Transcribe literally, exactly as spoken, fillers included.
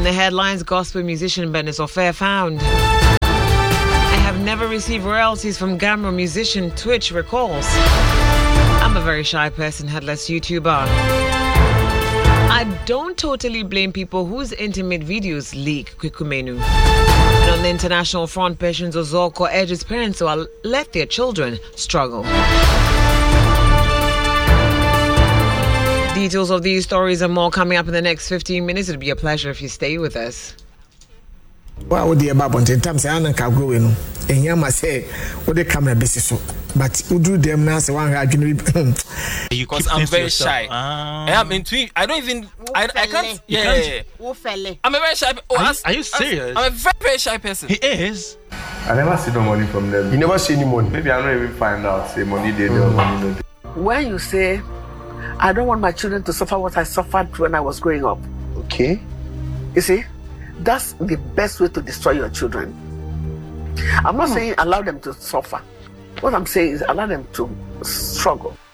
the headlines, gospel musician Bernice Ofair found. I have never received royalties from Gamma musician Twitch recalls. I'm a very shy person, headless YouTuber. I don't totally blame people whose intimate videos leak, Kwikumenu. And on the international front, Patience Ozoko urges parents to let their children struggle. Details of these stories and more coming up in the next fifteen minutes. It'll be a pleasure if you stay with us. Well, the about in terms of Anna Kago, and Yama say, what the camera basis so, but who do them now? So one because I'm very shy. Ah. I am into I don't even. I, I can't. Yeah, yeah, yeah. I'm a very shy. Oh, are, as, you, are you serious? As, I'm a very, very shy person. He is. I never see no money from them. You never see any money. Maybe I don't even find out. Say money they do, money no. When you say, I don't want my children to suffer what I suffered when I was growing up. Okay. You see, that's the best way to destroy your children. I'm not mm. saying allow them to suffer. What I'm saying is allow them to struggle.